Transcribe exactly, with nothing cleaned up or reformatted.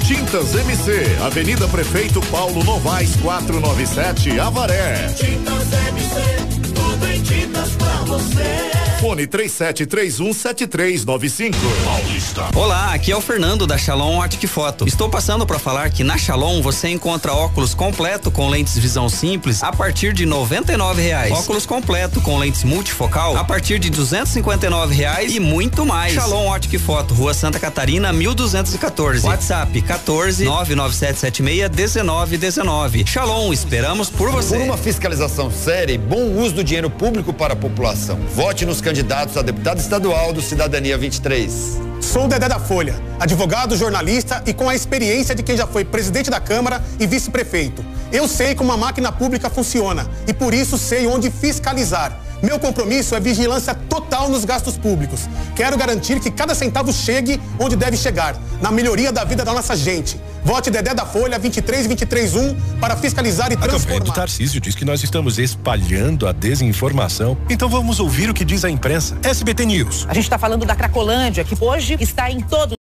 Tintas M C, Avenida Prefeito Paulo Novaes quatrocentos e noventa e sete, Avaré. Tintas M C, tudo em tintas pra você. Fone três sete três um sete três nove cinco. Paulista. Olá, aqui é o Fernando da Shalom Optic Photo. Estou passando para falar que na Shalom você encontra óculos completo com lentes visão simples a partir de noventa e nove reais. Óculos completo com lentes multifocal a partir de duzentos e cinquenta e nove reais e muito mais. Shalom Optic Photo, Rua Santa Catarina, mil duzentos e quatorze. WhatsApp quatorze nove nove sete sete seis um nove um nove. Shalom, esperamos por você. Por uma fiscalização séria e bom uso do dinheiro público para a população. Vote nos candidatos a deputado estadual do Cidadania vinte e três. Sou Dedé da Folha, advogado, jornalista e com a experiência de quem já foi presidente da Câmara e vice-prefeito. Eu sei como a máquina pública funciona e por isso sei onde fiscalizar. Meu compromisso é vigilância total nos gastos públicos. Quero garantir que cada centavo chegue onde deve chegar, na melhoria da vida da nossa gente. Vote Dedé da Folha vinte e três vinte e três um para fiscalizar e transformar. A campanha do Tarcísio diz que nós estamos espalhando a desinformação. Então vamos ouvir o que diz a imprensa. S B T News. A gente está falando da Cracolândia, que hoje está em todo